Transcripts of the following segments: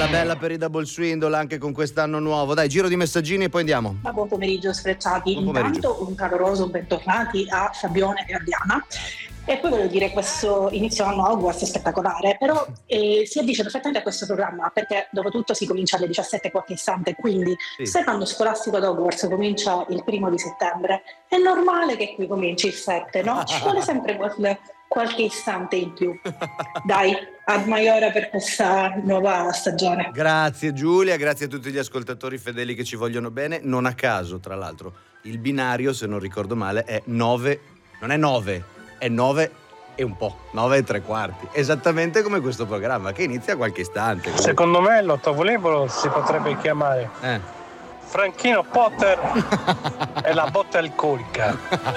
bella per i Double Swindle anche con quest'anno nuovo. Dai, giro di messaggini e poi andiamo. Buon pomeriggio sfrecciati. Buon pomeriggio. Intanto un caloroso bentornati a Fabione e a Diana. E poi voglio dire, questo inizio anno a Hogwarts è spettacolare, però si addice perfettamente a questo programma, perché dopo tutto si comincia alle 17 qualche istante, quindi se l'anno scolastico ad Hogwarts comincia il 1° di settembre, è normale che qui cominci il 7, no? Ci vuole sempre qualche istante in più. Dai, ad Maiora per questa nuova stagione. Grazie Giulia, grazie a tutti gli ascoltatori fedeli che ci vogliono bene. Non a caso, tra l'altro, il binario, se non ricordo male, è 9, non è 9, è 9 e un po', 9 e 3/4, esattamente come questo programma che inizia qualche istante. Secondo me l'ottavolevolo si potrebbe chiamare Franchino Potter e la botta alcolica.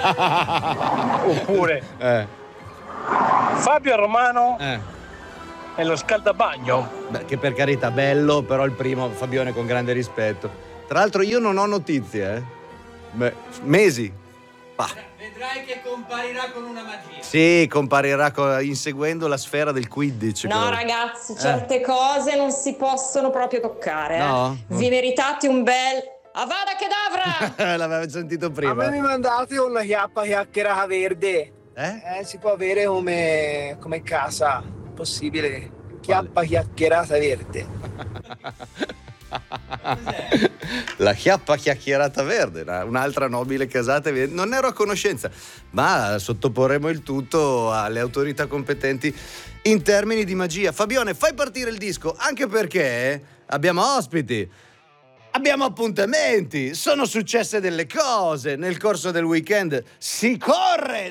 Oppure Fabio Romano e lo scaldabagno. Beh, che per carità bello, però il primo Fabione con grande rispetto. Tra l'altro io non ho notizie, mesi. Vedrai che comparirà con una magia. Sì, comparirà inseguendo la sfera del Quidditch. No, ragazzi, certe cose non si possono proprio toccare. No? Vi meritate un bel Avada Kedavra! L'avevo sentito prima. A me mi mandate una chiappa chiacchierata verde. Si può avere come casa. Possibile. Chiappa chiacchierata verde. La chiappa chiacchierata verde, un'altra nobile casata. Non ero a conoscenza, ma sottoporremo il tutto alle autorità competenti in termini di magia. Fabione, fai partire il disco, anche perché abbiamo ospiti, abbiamo appuntamenti, sono successe delle cose nel corso del weekend. Si corre!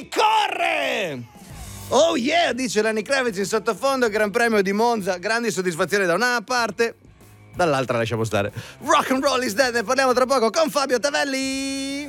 Oh yeah, dice Lenny Kravitz in sottofondo. Gran Premio di Monza, grandi soddisfazioni da una parte, dall'altra lasciamo stare. Rock and roll is dead, ne parliamo tra poco con Fabio Tavelli.